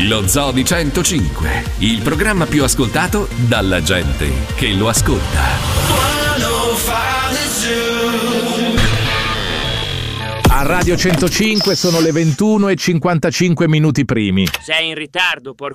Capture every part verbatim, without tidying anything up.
Lo Zoo di centocinque, il programma più ascoltato dalla gente che lo ascolta. A Radio centocinque sono le ventuno e cinquantacinque minuti primi. Sei in ritardo, porco.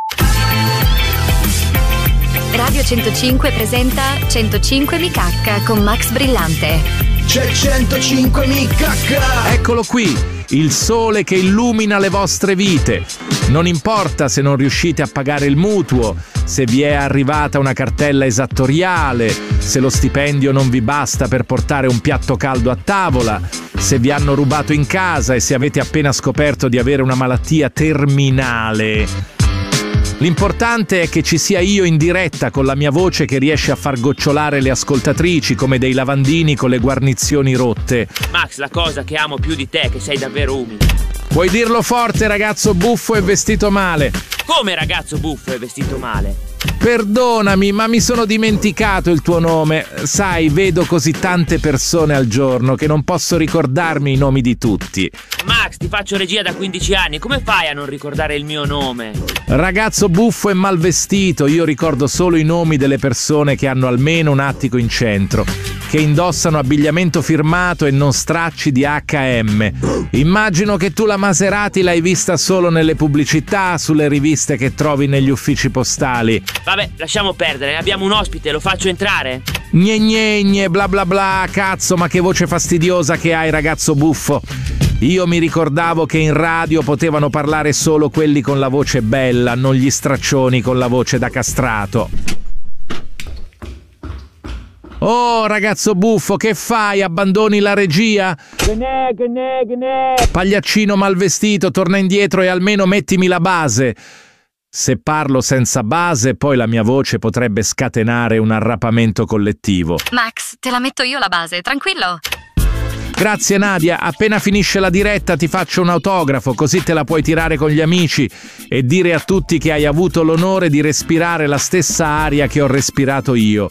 Radio centocinque presenta centocinque mi cacca con Max Brillante. C'è centocinque mi cacca! Eccolo qui, il sole che illumina le vostre vite. Non importa se non riuscite a pagare il mutuo, se vi è arrivata una cartella esattoriale, se lo stipendio non vi basta per portare un piatto caldo a tavola, se vi hanno rubato in casa e se avete appena scoperto di avere una malattia terminale. L'importante è che ci sia io in diretta con la mia voce che riesce a far gocciolare le ascoltatrici come dei lavandini con le guarnizioni rotte. Max, la cosa che amo più di te è che sei davvero umido. Puoi dirlo forte, ragazzo buffo e vestito male. Come ragazzo buffo e vestito male? Perdonami, ma mi sono dimenticato il tuo nome. Sai, vedo così tante persone al giorno che non posso ricordarmi i nomi di tutti. Max, ti faccio regia da quindici anni, come fai a non ricordare il mio nome? Ragazzo buffo e mal vestito, io ricordo solo i nomi delle persone che hanno almeno un attico in centro, che indossano abbigliamento firmato e non stracci di acca emme. Immagino che tu la Maserati l'hai vista solo nelle pubblicità, sulle riviste che trovi negli uffici postali. Vabbè, lasciamo perdere, abbiamo un ospite, lo faccio entrare? Gne gne gne, bla bla bla, cazzo, ma che voce fastidiosa che hai, ragazzo buffo. Io mi ricordavo che in radio potevano parlare solo quelli con la voce bella, non gli straccioni con la voce da castrato. Oh, ragazzo buffo, che fai? Abbandoni la regia? Che ne, che ne, che ne. Pagliaccino mal vestito, torna indietro e almeno mettimi la base. Se parlo senza base, poi la mia voce potrebbe scatenare un arrapamento collettivo. Max, te la metto io la base, tranquillo. Grazie Nadia, appena finisce la diretta ti faccio un autografo, così te la puoi tirare con gli amici e dire a tutti che hai avuto l'onore di respirare la stessa aria che ho respirato io.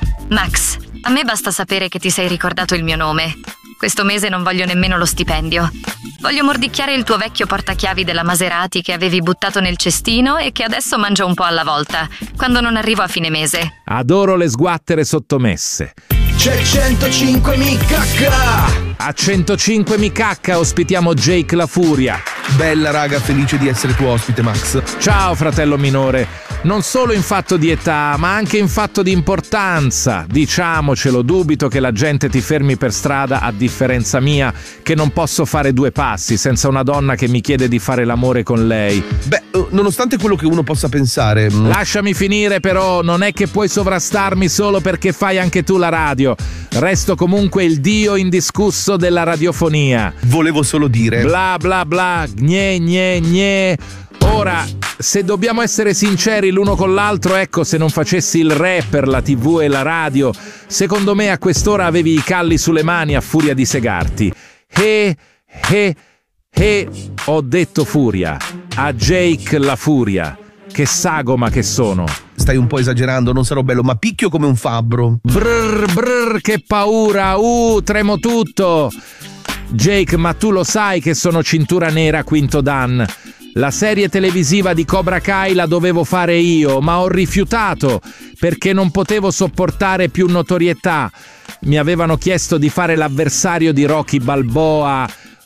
Max, a me basta sapere che ti sei ricordato il mio nome. Questo mese non voglio nemmeno lo stipendio. Voglio mordicchiare il tuo vecchio portachiavi della Maserati che avevi buttato nel cestino e che adesso mangio un po' alla volta, quando non arrivo a fine mese. Adoro le sguattere sottomesse. C'è centocinque mi cacca! A centocinque mi cacca ospitiamo Jake La Furia. Bella raga, felice di essere tuo ospite, Max. Ciao fratello minore. Non solo in fatto di età, ma anche in fatto di importanza. Diciamocelo, dubito che la gente ti fermi per strada, a differenza mia, che non posso fare due passi senza una donna che mi chiede di fare l'amore con lei. Beh, nonostante quello che uno possa pensare... Lasciami finire però, non è che puoi sovrastarmi solo perché fai anche tu la radio. Resto comunque il dio indiscusso della radiofonia. Volevo solo dire... Bla bla bla, gne gne gne... Ora, se dobbiamo essere sinceri l'uno con l'altro, ecco, se non facessi il rapper, la tivù e la radio, secondo me a quest'ora avevi i calli sulle mani a furia di segarti. E, e, e, ho detto furia, a Jake La Furia. Che sagoma che sono. Stai un po' esagerando, non sarò bello, ma picchio come un fabbro. Brrr, brrr, che paura, uh, tremo tutto. Jake, ma tu lo sai che sono cintura nera quinto dan. La serie televisiva di Cobra Kai la dovevo fare io, ma ho rifiutato perché non potevo sopportare più notorietà. Mi avevano chiesto di fare l'avversario di Rocky Balboa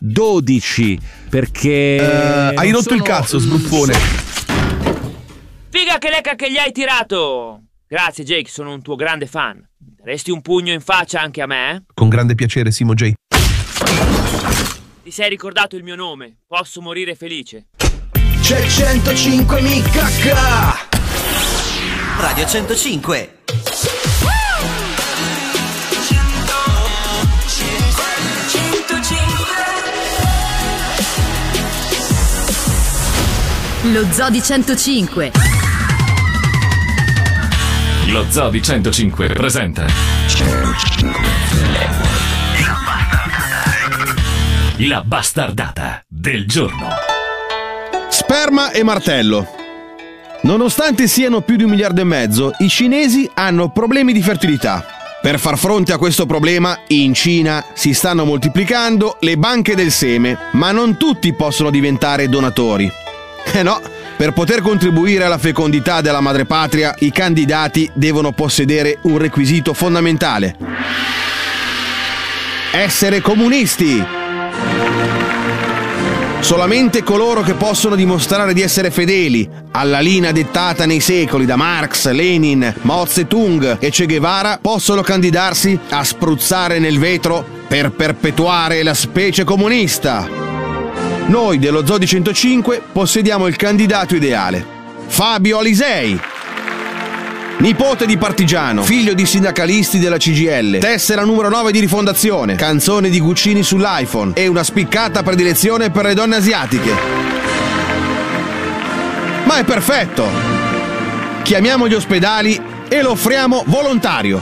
dodici perché... Uh, hai rotto sono... il cazzo, sbruffone. Figa che lecca che gli hai tirato! Grazie Jake, sono un tuo grande fan. Daresti un pugno in faccia anche a me? Con grande piacere, Simo J. Ti sei ricordato il mio nome, posso morire felice. C'è centocinque mi cacca! Radio centocinque. Lo Zoo di centocinque. Lo Zoo di centocinque presenta La bastardata del giorno. Sperma e martello. Nonostante siano più di un miliardo e mezzo, i cinesi hanno problemi di fertilità. Per far fronte a questo problema, in Cina si stanno moltiplicando le banche del seme, ma non tutti possono diventare donatori. Eh no, Per poter contribuire alla fecondità della madrepatria, i candidati devono possedere un requisito fondamentale: essere comunisti. Solamente coloro che possono dimostrare di essere fedeli alla linea dettata nei secoli da Marx, Lenin, Mao Zedong e Che Guevara possono candidarsi a spruzzare nel vetro per perpetuare la specie comunista. Noi dello Zoo di centocinque possediamo il candidato ideale: Fabio Alisei. Nipote di partigiano, figlio di sindacalisti della C G I L, tessera numero nove di Rifondazione, canzone di Guccini sull'iPhone e una spiccata predilezione per le donne asiatiche. Ma è perfetto! Chiamiamo gli ospedali e lo offriamo volontario.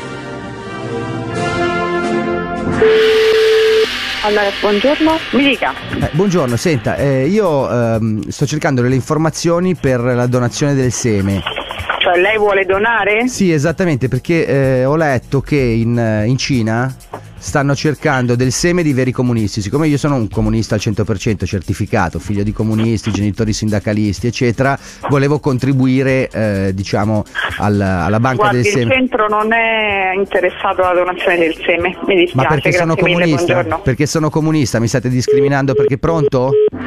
Allora, buongiorno, mi dica. Eh, buongiorno, senta, eh, io ehm, sto cercando delle informazioni per la donazione del seme. Cioè lei vuole donare? Sì, esattamente, perché eh, ho letto che in, in Cina stanno cercando del seme di veri comunisti. Siccome io sono un comunista al cento per cento certificato, figlio di comunisti, genitori sindacalisti, eccetera, volevo contribuire, eh, diciamo, al, alla banca Guardi, del seme. Il centro non è interessato alla donazione del seme, mi dispiace. Ma perché sono grazie mille, comunista? buongiorno. Perché sono comunista? Mi state discriminando perché pronto?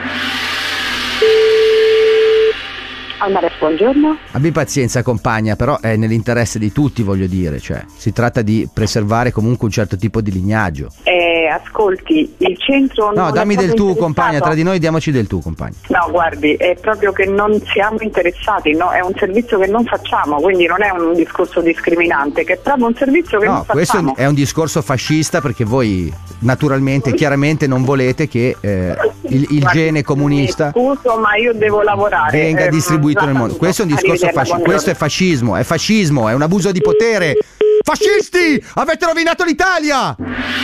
Allora, buongiorno. Abbi pazienza, compagna, però è nell'interesse di tutti, voglio dire, cioè si tratta di preservare comunque un certo tipo di lignaggio. Eh, ascolti, il centro non No, dammi è del tu, interessato. compagna, tra di noi diamoci del tu, compagna. No, guardi, è proprio che non siamo interessati, no? È un servizio che non facciamo, quindi non è un discorso discriminante, che è proprio un servizio che No, non questo facciamo. è un discorso fascista perché voi naturalmente, chiaramente non volete che eh, il, il Guardi, gene comunista mi scuso, ma io devo lavorare. venga Eh, distribuito la nel mondo. saluto. Questo è un discorso Arrivederla, fascista. Questo è fascismo, è fascismo, è un abuso di potere. Fascisti! Avete rovinato l'Italia!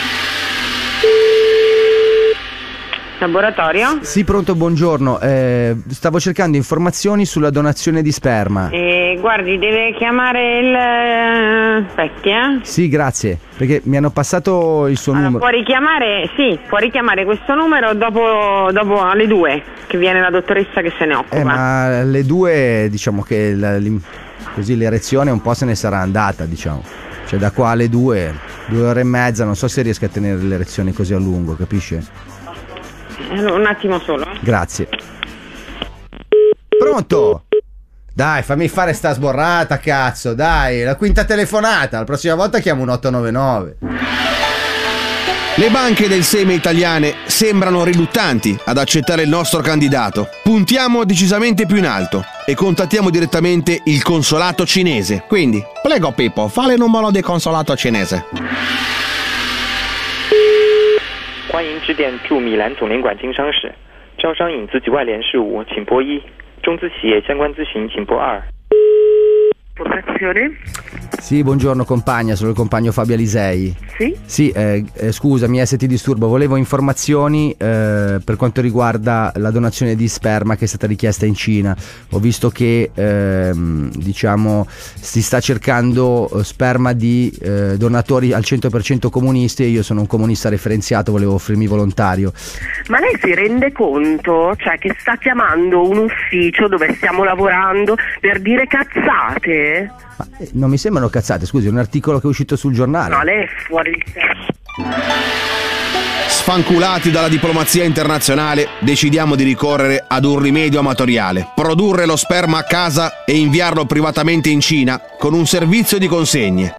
Laboratorio? Sì, pronto, buongiorno. Eh, stavo cercando informazioni sulla donazione di sperma. Eh, guardi, deve chiamare il Specchi, eh? Sì, grazie, perché mi hanno passato il suo Allora, numero. può richiamare, sì, può richiamare questo numero dopo, dopo alle due, che viene la dottoressa che se ne occupa. Eh, ma alle due, diciamo che la- l'im- così l'erezione un po' se ne sarà andata, diciamo. Cioè da qua alle due, due ore e mezza, non so se riesco a tenere l'erezione così a lungo, capisce? Un attimo solo. Grazie. Pronto? Dai, fammi fare sta sborrata, cazzo, dai, la quinta telefonata, la prossima volta chiamo un otto nove nove. Le banche del seme italiane sembrano riluttanti ad accettare il nostro candidato. Puntiamo decisamente più in alto e contattiamo direttamente il consolato cinese. Quindi, prego Pippo, fa il numero del consolato cinese. 欢迎致电驻米兰总领馆经商室，招商引资局外联事务，请拨一；中资企业相关咨询，请拨二。 Sì, buongiorno compagna, sono il compagno Fabio Alisei. Sì? Sì, eh, eh, scusami se ti disturbo, volevo informazioni eh, per quanto riguarda la donazione di sperma che è stata richiesta in Cina. Ho visto che ehm, diciamo si sta cercando sperma di eh, donatori al cento per cento comunisti e io sono un comunista referenziato, volevo offrirmi volontario. Ma lei si rende conto, cioè, che sta chiamando un ufficio dove stiamo lavorando per dire cazzate? Ma, eh, non mi sembrano cazzate, scusi, è un articolo che è uscito sul giornale. No, lei è fuori di testa. Sfanculati dalla diplomazia internazionale, decidiamo di ricorrere ad un rimedio amatoriale: produrre lo sperma a casa e inviarlo privatamente in Cina con un servizio di consegne.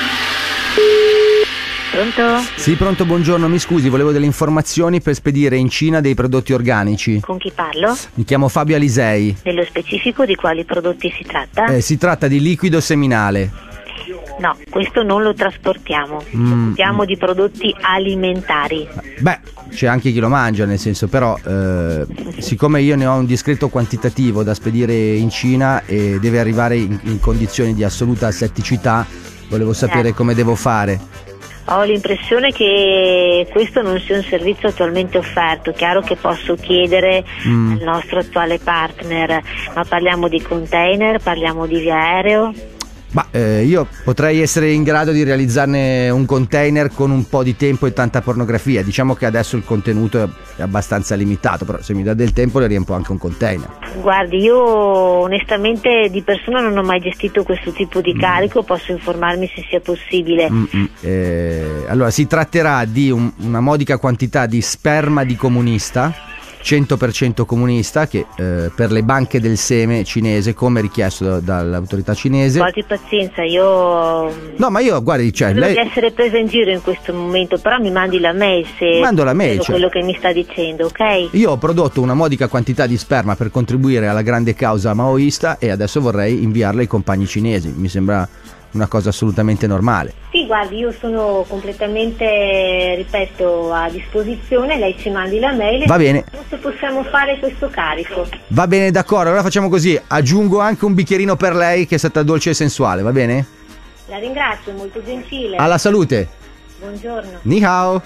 Pronto? Sì, pronto, buongiorno, mi scusi, volevo delle informazioni per spedire in Cina dei prodotti organici. Con chi parlo? Mi chiamo Fabio Alisei. Nello specifico di quali prodotti si tratta? Eh, si tratta di liquido seminale. No, questo non lo trasportiamo. Ci Mm, occupiamo di prodotti alimentari. Beh, c'è anche chi lo mangia, nel senso, però eh, siccome io ne ho un discreto quantitativo da spedire in Cina e deve arrivare in, in condizioni di assoluta asetticità, volevo sapere Eh. come devo fare. Ho l'impressione che questo non sia un servizio attualmente offerto. Chiaro che posso chiedere Mm. al nostro attuale partner, ma parliamo di container, parliamo di via aereo? Ma eh, io potrei essere in grado di realizzarne un container con un po' di tempo e tanta pornografia. Diciamo che adesso il contenuto è abbastanza limitato, però se mi dà del tempo le riempio anche un container. Guardi, io onestamente di persona non ho mai gestito questo tipo di carico, posso informarmi se sia possibile. Eh, allora, si tratterà di un- una modica quantità di sperma di comunista, cento per cento comunista, che eh, per le banche del seme cinese, come richiesto da- dall'autorità cinese. Porti pazienza, io No, ma io, guardi, cioè, credo lei... di essere presa in giro in questo momto, però mi mandi la mail se Mando la mail, vedo cioè. quello che mi sta dicendo, ok? Io ho prodotto una modica quantità di sperma per contribuire alla grande causa maoista e adesso vorrei inviarla ai compagni cinesi. Mi sembra una cosa assolutamente normale. Sì, guardi, io sono completamente, ripeto, a disposizione, lei ci mandi la mail e Va bene. vediamo se possiamo fare questo carico. Va bene, d'accordo, allora facciamo così. Aggiungo anche un bicchierino per lei che è stata dolce e sensuale, va bene? La ringrazio, molto gentile. Alla salute. Buongiorno. Ni hao.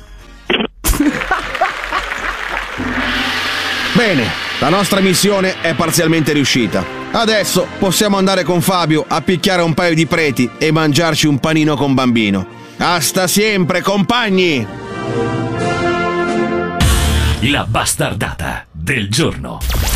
Bene, la nostra missione è parzialmente riuscita. Adesso possiamo andare con Fabio a picchiare un paio di preti e mangiarci un panino con bambino. Hasta sempre, compagni! La bastardata del giorno.